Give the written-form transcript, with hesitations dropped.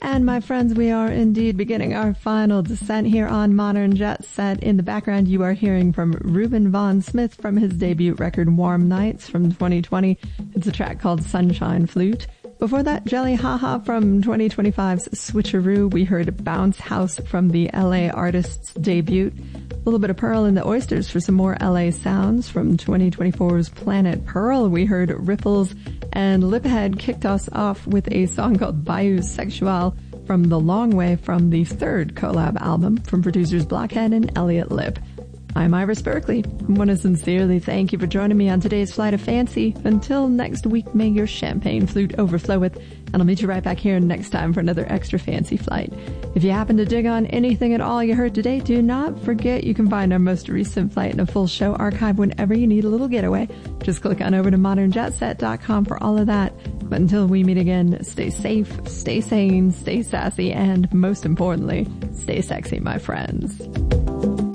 And my friends, we are indeed beginning our final descent here on Modern Jet Set. In the background, you are hearing from Reuben Vaughn Smith from his debut record, Warm Nights from 2020. It's a track called Sunshine Flute. Before that, Jelly Haha from 2025's Switcheroo. We heard Bounce House from the LA Artists debut. A little bit of Pearl and the Oysters for some more LA sounds. From 2024's Planet Pearl, we heard Ripples, and Liphead kicked us off with a song called Bayou Sexual from The Long Way from the third collab album from producers Blockhead and Elliot Lip. I'm Iris Berkeley. I want to sincerely thank you for joining me on today's Flight of Fancy. Until next week, may your champagne flute overflow with, and I'll meet you right back here next time for another extra fancy flight. If you happen to dig on anything at all you heard today, do not forget you can find our most recent flight and a full show archive whenever you need a little getaway. Just click on over to modernjetset.com for all of that. But until we meet again, stay safe, stay sane, stay sassy, and most importantly, stay sexy, my friends.